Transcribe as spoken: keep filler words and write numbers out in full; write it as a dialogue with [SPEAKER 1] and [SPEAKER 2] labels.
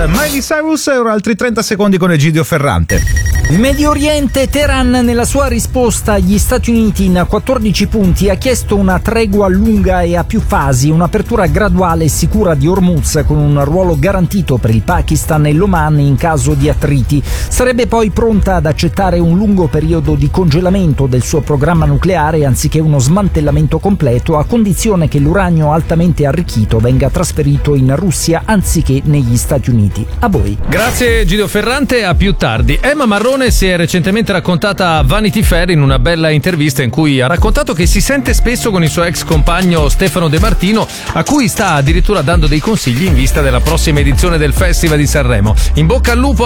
[SPEAKER 1] Miley Cyrus e ora altri trenta secondi con Egidio Ferrante.
[SPEAKER 2] Medio Oriente, Teheran nella sua risposta agli Stati Uniti in quattordici punti ha chiesto una tregua lunga e a più fasi, un'apertura graduale e sicura di Hormuz con un ruolo garantito per il Pakistan e l'Oman in caso di attriti. Sarebbe poi pronta ad accettare un lungo periodo di congelamento del suo programma nucleare anziché uno smantellamento completo, a condizione che l'uranio altamente arricchito venga trasferito in Russia anziché negli Stati Uniti. A voi.
[SPEAKER 3] Grazie Gidio Ferrante, a più tardi. Emma Marrone si è recentemente raccontata a Vanity Fair in una bella intervista in cui ha raccontato che si sente spesso con il suo ex compagno Stefano De Martino, a cui sta addirittura dando dei consigli in vista della prossima edizione del Festival di Sanremo. In bocca al lupo